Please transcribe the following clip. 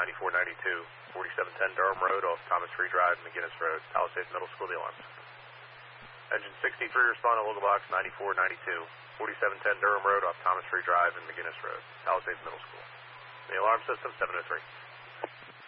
9492, 4710 Durham Road off Thomas Free Drive, McGinnis Road, Palisades Middle School, the alarm system. Engine 63, respond on local box 9492, 4710 Durham Road off Thomas Free Drive and McGinnis Road, Palisades Middle School. The alarm system 703.